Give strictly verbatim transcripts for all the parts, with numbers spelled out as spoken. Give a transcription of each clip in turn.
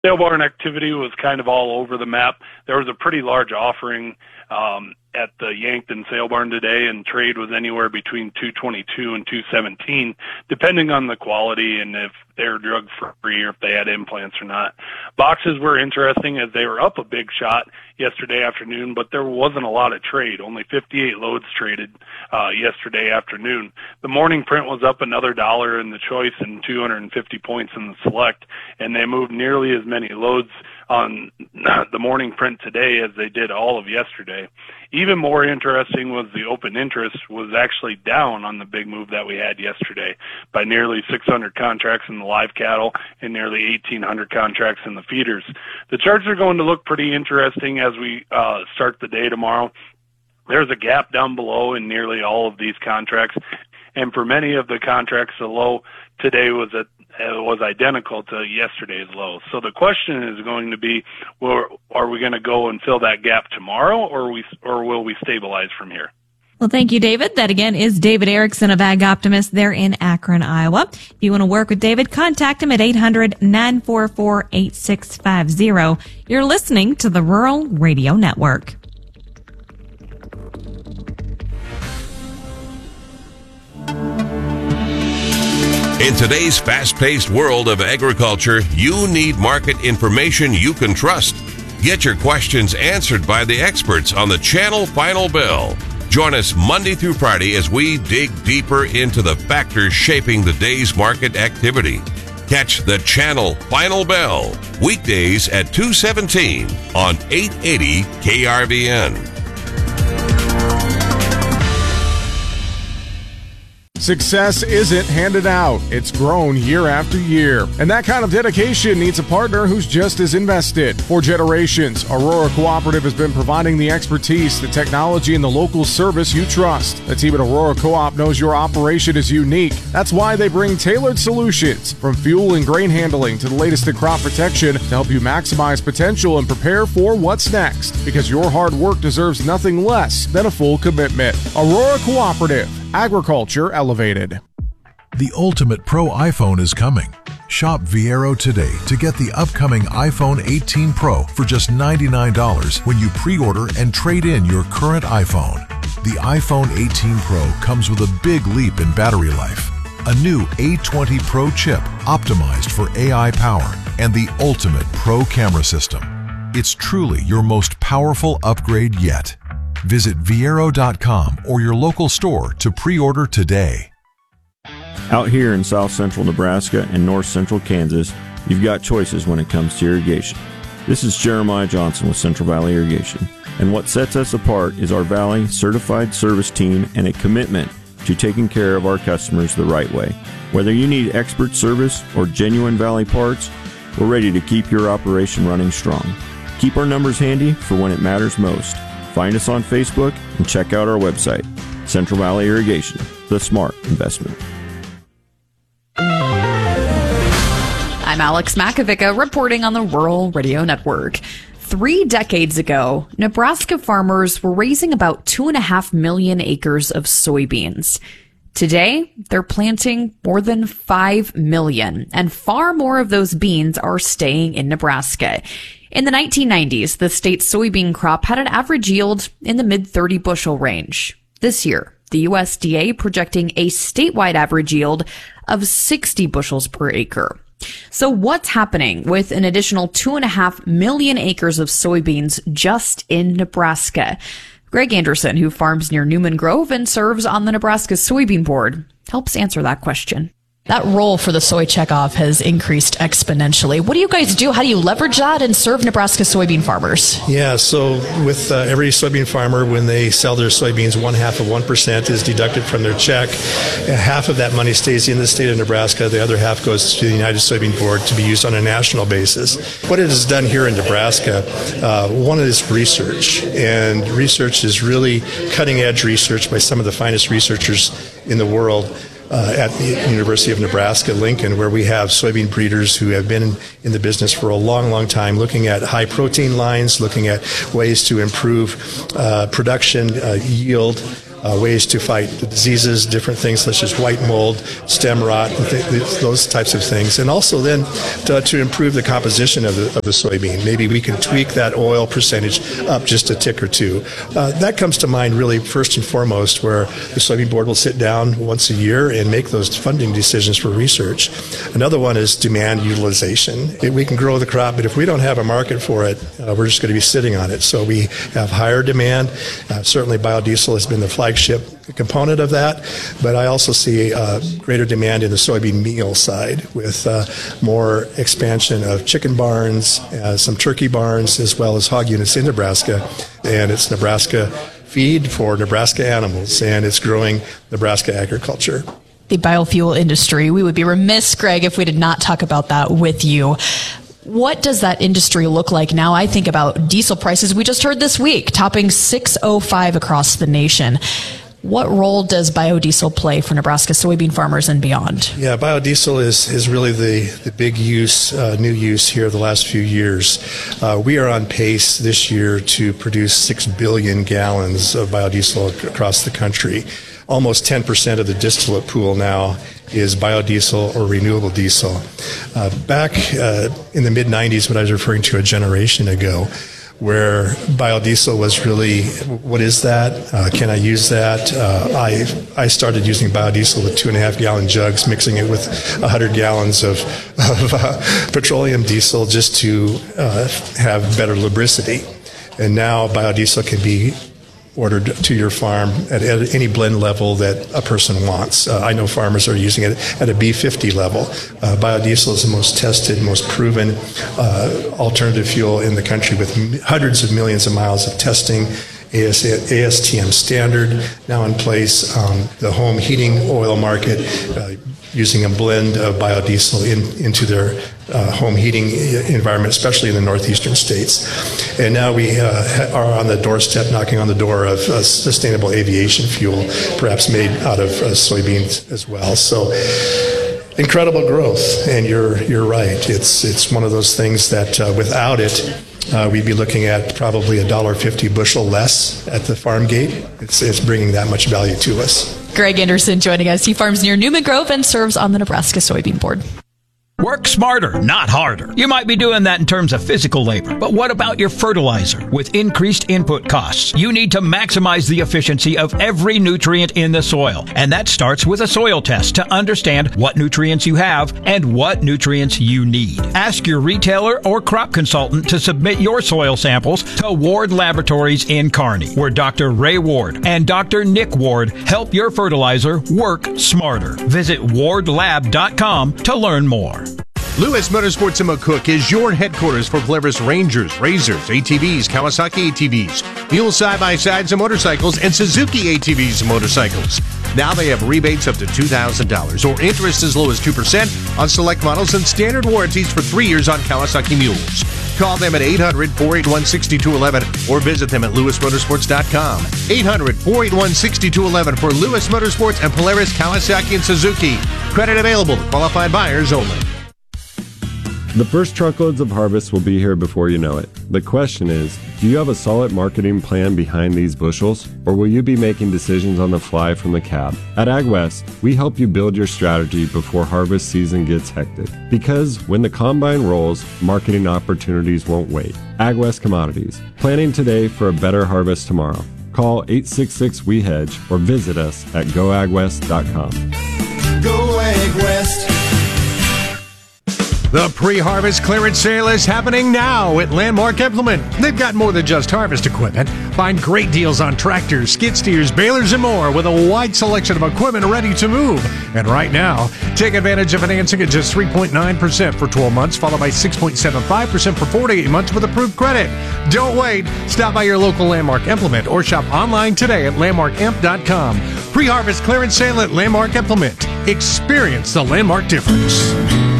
Sale barn activity was kind of all over the map. There was a pretty large offering um, at the Yankton sale barn today, and trade was anywhere between two twenty-two and two seventeen, depending on the quality and if they're drug-free or if they had implants or not. Boxes were interesting as they were up a big shot yesterday afternoon, but there wasn't a lot of trade. Only fifty-eight loads traded uh, yesterday afternoon. The morning print was up another dollar in the choice and two hundred fifty points in the select, and they moved nearly as many loads on the morning print today as they did all of yesterday. Even more interesting was the open interest was actually down on the big move that we had yesterday by nearly six hundred contracts in the live cattle and nearly eighteen hundred contracts in the feeders. The charts are going to look pretty interesting as we uh, start the day tomorrow. There's a gap down below in nearly all of these contracts, and for many of the contracts, the low today was at uh, was identical to yesterday's low. So the question is going to be, well, are we going to go and fill that gap tomorrow, or are we, or will we stabilize from here? Well, thank you, David. That again is David Erickson of Ag Optimist there in Akron, Iowa. If you want to work with David, contact him at eight hundred, nine four four, eight six five zero. You're listening to the Rural Radio Network. In today's fast-paced world of agriculture, you need market information you can trust. Get your questions answered by the experts on the Channel Final Bell. Join us Monday through Friday as we dig deeper into the factors shaping the day's market activity. Catch the Channel Final Bell weekdays at two seventeen on eight eighty K R V N. Success isn't handed out, it's grown year after year. And that kind of dedication needs a partner who's just as invested. For generations, Aurora Cooperative has been providing the expertise, the technology, and the local service you trust. The team at Aurora Co-op knows your operation is unique. That's why they bring tailored solutions, from fuel and grain handling to the latest in crop protection, to help you maximize potential and prepare for what's next. Because your hard work deserves nothing less than a full commitment. Aurora Cooperative. Agriculture elevated. The Ultimate Pro iPhone is coming. Shop Viero today to get the upcoming iPhone eighteen Pro for just ninety-nine dollars when you pre-order and trade in your current iPhone. The iPhone eighteen Pro comes with a big leap in battery life, a new A twenty Pro chip optimized for A I power, and the Ultimate Pro camera system. It's truly your most powerful upgrade yet. Visit Viero dot com or your local store to pre-order today. Out here in south central Nebraska and north central Kansas, you've got choices when it comes to irrigation. This is Jeremiah Johnson with Central Valley Irrigation, and what sets us apart is our Valley certified service team and a commitment to taking care of our customers the right way. Whether you need expert service or genuine Valley parts, we're ready to keep your operation running strong. Keep our numbers handy for when it matters most. Find us on Facebook and check out our website, Central Valley Irrigation, the smart investment. I'm Alex Makovica reporting on the Rural Radio Network. Three decades ago, Nebraska farmers were raising about two and a half million acres of soybeans. Today, they're planting more than five million, and far more of those beans are staying in Nebraska. In the nineteen nineties, the state's soybean crop had an average yield in the mid thirty bushel range. This year, the U S D A projecting a statewide average yield of sixty bushels per acre. So what's happening with an additional two and a half million acres of soybeans just in Nebraska? Greg Anderson, who farms near Newman Grove and serves on the Nebraska Soybean Board, helps answer that question. That role for the soy checkoff has increased exponentially. What do you guys do? How do you leverage that and serve Nebraska soybean farmers? Yeah, so with uh, every soybean farmer, when they sell their soybeans, one half of one percent is deducted from their check. Half of that money stays in the state of Nebraska. The other half goes to the United Soybean Board to be used on a national basis. What it has done here in Nebraska, uh, one is research. And research is really cutting-edge research by some of the finest researchers in the world. Uh, at the University of Nebraska, Lincoln, where we have soybean breeders who have been in, in the business for a long, long time, looking at high protein lines, looking at ways to improve uh, production, uh, yield, uh, ways to fight the diseases, different things such as white mold, stem rot, th- th- those types of things. And also then to, to improve the composition of the, of the soybean. Maybe we can tweak that oil percentage up just a tick or two. Uh, that comes to mind really first and foremost, where the soybean board will sit down once a year and make those funding decisions for research. Another one is demand utilization. It, we can grow the crop, but if we don't have a market for it, uh, we're just going to be sitting on it. So we have higher demand. Uh, certainly biodiesel has been the flagship component of that, but I also see uh, greater demand in the soybean meal side with uh, more expansion of chicken barns, uh, some turkey barns, as well as hog units in Nebraska. And it's Nebraska feed for Nebraska animals, and it's growing Nebraska agriculture. The biofuel industry, we would be remiss, Greg, if we did not talk about that with you. What does that industry look like now? I think about diesel prices we just heard this week, topping six oh five across the nation. What role does biodiesel play for Nebraska soybean farmers and beyond? Yeah, biodiesel is, is really the, the big use, uh, new use here the last few years. Uh, we are on pace this year to produce six billion gallons of biodiesel across the country. Almost ten percent of the distillate pool now is biodiesel or renewable diesel. Uh, back uh, in the mid nineties, what I was referring to a generation ago, where biodiesel was really, what is that? Uh, can I use that? Uh, I I started using biodiesel with two and a half gallon jugs, mixing it with a hundred gallons of, of uh, petroleum diesel just to uh, have better lubricity. And now biodiesel can be ordered to your farm at, at any blend level that a person wants. Uh, I know farmers are using it at a B fifty level. Uh, biodiesel is the most tested, most proven uh, alternative fuel in the country with m- hundreds of millions of miles of testing. A S T M standard now in place. Um, the home heating oil market uh, using a blend of biodiesel in, into their uh, home heating environment, especially in the northeastern states. And now we uh, are on the doorstep, knocking on the door of uh, sustainable aviation fuel, perhaps made out of uh, soybeans as well. So incredible growth, and you're you're right. It's it's one of those things that uh, without it, uh, we'd be looking at probably a dollar fifty bushel less at the farm gate. It's it's bringing that much value to us. Greg Anderson joining us. He farms near Newman Grove and serves on the Nebraska Soybean Board. Work smarter, not harder. You might be doing that in terms of physical labor, but what about your fertilizer? With increased input costs, you need to maximize the efficiency of every nutrient in the soil. And that starts with a soil test to understand what nutrients you have and what nutrients you need. Ask your retailer or crop consultant to submit your soil samples to Ward Laboratories in Kearney, where Doctor Ray Ward and Doctor Nick Ward help your fertilizer work smarter. Visit ward lab dot com to learn more. Lewis Motorsports in McCook is your headquarters for Polaris Rangers, Razors, A T Vs, Kawasaki A T Vs, Mule side-by-sides and motorcycles, and Suzuki A T Vs and motorcycles. Now they have rebates up to two thousand dollars or interest as low as two percent on select models and standard warranties for three years on Kawasaki Mules. Call them at eight hundred, four eight one, six two one one or visit them at lewis motorsports dot com. eight hundred, four eight one, six two one one for Lewis Motorsports and Polaris, Kawasaki, and Suzuki. Credit available to qualified buyers only. The first truckloads of harvest will be here before you know it. The question is, do you have a solid marketing plan behind these bushels, or will you be making decisions on the fly from the cab? At AgWest, we help you build your strategy before harvest season gets hectic. Because when the combine rolls, marketing opportunities won't wait. AgWest Commodities, planning today for a better harvest tomorrow. Call eight six six, W E hedge or visit us at go ag west dot com. Go AgWest. The pre-harvest clearance sale is happening now at Landmark Implement. They've got more than just harvest equipment. Find great deals on tractors, skid steers, balers, and more with a wide selection of equipment ready to move. And right now, take advantage of financing at just three point nine percent for twelve months, followed by six point seven five percent for forty-eight months with approved credit. Don't wait. Stop by your local Landmark Implement or shop online today at landmark imp dot com. Pre-harvest clearance sale at Landmark Implement. Experience the Landmark difference.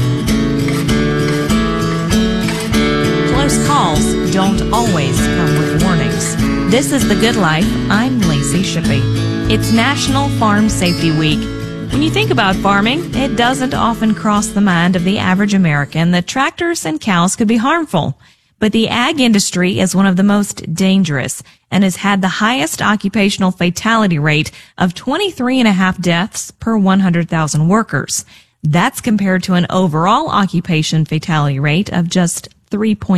Close calls don't always come with warnings. This is The Good Life. I'm Lacey Shippey. It's National Farm Safety Week. When you think about farming, it doesn't often cross the mind of the average American that tractors and cows could be harmful. But the ag industry is one of the most dangerous and has had the highest occupational fatality rate of twenty-three and a half deaths per one hundred thousand workers. That's compared to an overall occupation fatality rate of just three point